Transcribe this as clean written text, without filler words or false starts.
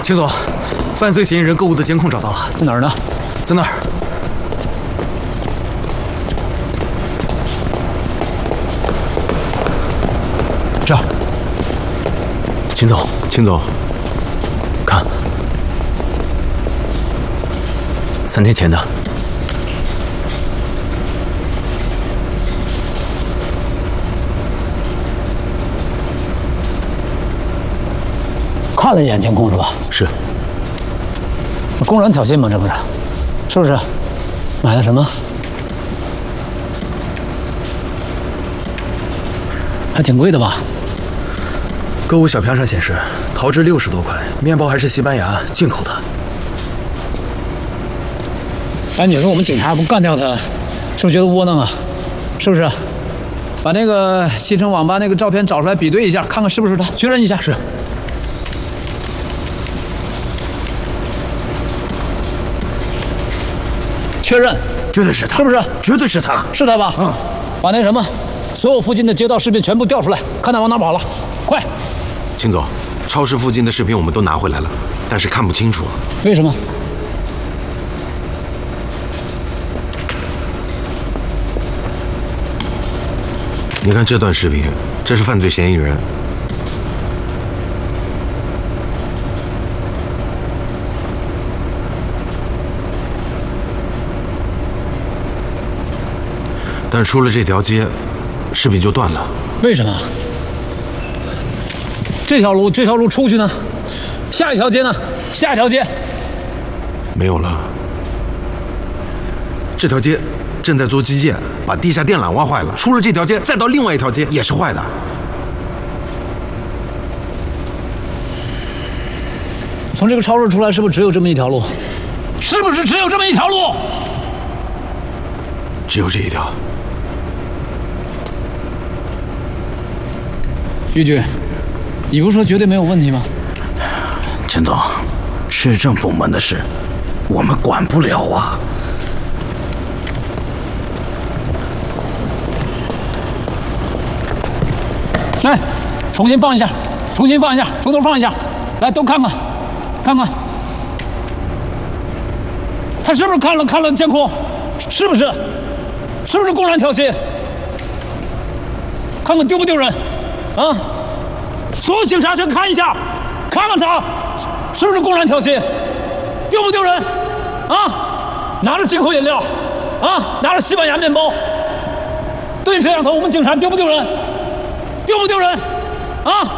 秦总，犯罪嫌疑人购物的监控找到了， 在哪儿呢？ 在那儿。 这儿。秦总， 秦总， 看，3天前的。看了一眼监控是吧？ 是。 公然挑衅吗？这不是？是不是？买的什么？还挺贵的吧？ 购物小票上显示，陶制60多块，面包还是西班牙进口的。 哎，你说我们警察不干掉他，是不是觉得窝囊啊？是不是？把那个西城网吧那个照片找出来比对一下，看看是不是他，确认一下。 是。 确认， 绝对是他， 是不是？ 绝对是他， 是他吧？嗯。把那什么，所有附近的街道视频全部调出来，看他往哪跑了，快！ 秦总，超市附近的视频我们都拿回来了，但是看不清楚。 为什么？ 你看这段视频，这是犯罪嫌疑人。但出了这条街，视频就断了。 为什么？这条路出去呢？下一条街呢？下一条街没有了。这条街正在做基建，把地下电缆挖坏了。出了这条街，再到另外一条街也是坏的。 从这个超市出来，是不是只有这么一条路？是不是只有这么一条路？ 只有这一条。 于局，你不是说绝对没有问题吗？ 陈总，市政部门的事，我们管不了啊。 来，重新放一下，重新放一下，从头放一下，来都看看，看看，他是不是看了监控？是不是？是不是公然挑衅？看看丢不丢人？啊！所有警察全看一下，看看他是不是公然挑衅，丢不丢人？啊！拿着进口饮料，啊，拿着西班牙面包，对摄像头，我们警察丢不丢人？丢不丢人？啊！